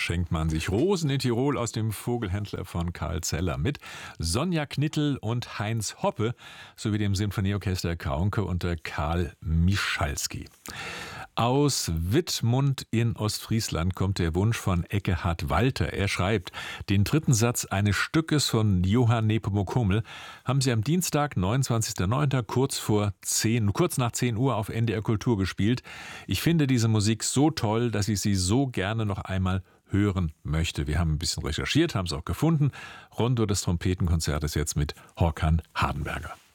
schenkt man sich Rosen in Tirol aus dem Vogelhändler von Karl Zeller mit Sonja Knittel und Heinz Hoppe sowie dem Sinfonieorchester Kaunke unter Karl Michalski. Aus Wittmund in Ostfriesland kommt der Wunsch von Ekkehard Walter. Er schreibt, den dritten Satz eines Stückes von Johann Nepomuk Hummel haben sie am Dienstag, 29.09. kurz nach 10 Uhr auf NDR Kultur gespielt. Ich finde diese Musik so toll, dass ich sie so gerne noch einmal hören möchte. Wir haben ein bisschen recherchiert, haben es auch gefunden. Rondo des Trompetenkonzertes jetzt mit Håkan Hardenberger.